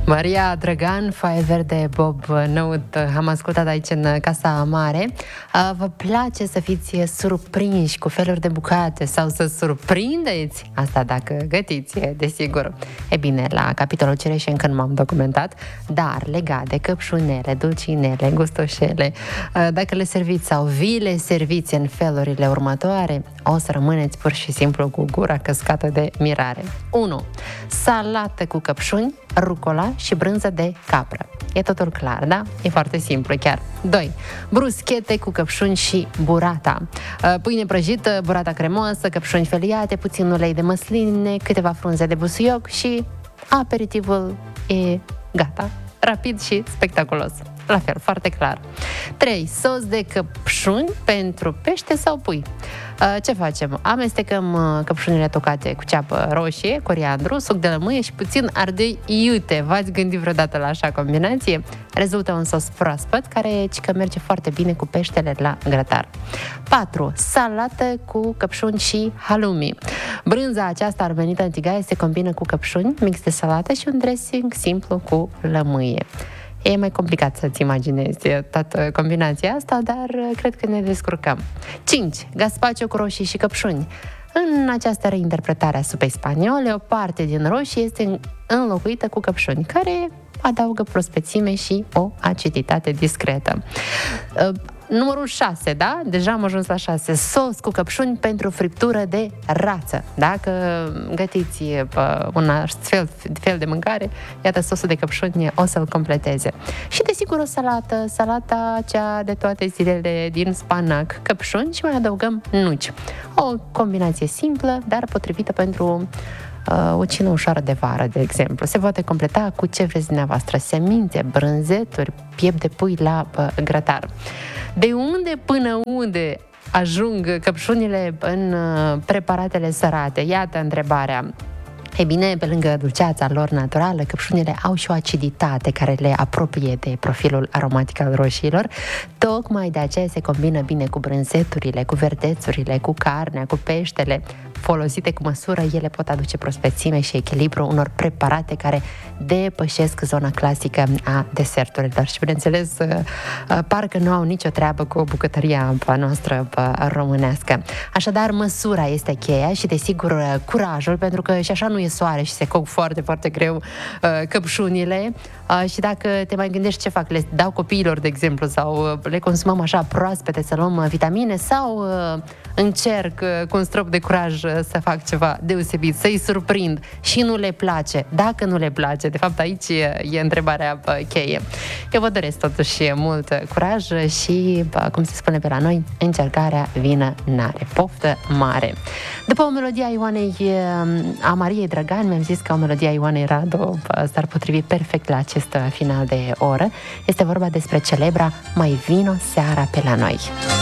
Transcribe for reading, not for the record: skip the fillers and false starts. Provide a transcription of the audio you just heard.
Maria Drăgan, Foaie Verde, Bob Năut, am ascultat aici în Casa Mare. Vă place să fiți surprinși cu feluri de bucate sau să surprindeți? Asta dacă gătiți, desigur. E bine, la capitolul cireșe încă nu m-am documentat, dar legat de căpșunele, dulcinele, gustoșele, dacă le serviți sau vi le serviți în felurile următoare, o să rămâneți pur și simplu cu gura căscată de mirare. 1. Salată cu căpșuni, rucola și brânză de capră. E totul clar, da? E foarte simplu chiar. 2. Bruschete cu căpșuni și burata. Pâine prăjită, burata cremoasă, căpșuni feliate, puțin ulei de măsline, câteva frunze de busuioc și aperitivul e gata. Rapid și spectaculos. La fel, foarte clar. 3. Sos de căpșuni pentru pește sau pui. Ce facem? Amestecăm căpșunile tocate cu ceapă roșie, coriandru, suc de lămâie și puțin ardei iute. V-ați gândit vreodată la așa combinație? Rezultă un sos proaspăt care merge foarte bine cu peștele la grătar. 4. Salată cu căpșuni și halloumi. Brânza aceasta armenită în tigaie se combină cu căpșuni, mix de salată și un dressing simplu cu lămâie. E mai complicat să-ți imaginezi toată combinația asta, dar cred că ne descurcăm. 5. Gazpacho cu roșii și căpșuni. În această reinterpretare a supei spaniole, o parte din roșii este înlocuită cu căpșuni, care adaugă prospețime și o aciditate discretă. Numărul 6, da? Deja am ajuns la 6. Sos cu căpșuni pentru friptură de rață. Dacă gătiți un fel de mâncare, iată, sosul de căpșuni o să-l completeze. Și desigur o salată, salata cea de toate zilele din spanac, căpșuni și mai adăugăm nuci. O combinație simplă, dar potrivită pentru o cină ușoară de vară, de exemplu. Se poate completa cu ce vreți dumneavoastră: semințe, brânzeturi, piept de pui la grătar. De unde până unde ajung căpșunile în preparatele sărate? Iată întrebarea. Ei bine, pe lângă dulceața lor naturală, căpșunile au și o aciditate care le apropie de profilul aromatic al roșiilor. Tocmai de aceea se combină bine cu brânzeturile, cu verdețurile, cu carnea, cu peștele. Folosite cu măsură, ele pot aduce prospețime și echilibru unor preparate care depășesc zona clasică a deserturilor. Și, bineînțeles, parcă nu au nicio treabă cu bucătăria noastră românească. Așadar, măsura este cheia și, desigur, curajul, pentru că și așa nu e soare și se coc foarte, foarte greu căpșunile. Și dacă te mai gândești ce fac, le dau copiilor, de exemplu, sau le consumăm așa proaspete să luăm vitamine, sau încerc cu un strop de curaj să fac ceva deosebit, să-i surprind și nu le place. Dacă nu le place, de fapt aici e întrebarea cheie. Eu vă doresc totuși mult curaj și, cum se spune pe la noi, încercarea vină n-are. Poftă mare! După o melodie a Ioanei, a Mariei Drăgan, mi-am zis că o melodie a Ioanei Radu s-ar potrivi perfect la acest final de oră. Este vorba despre celebra Mai vino seara pe la noi.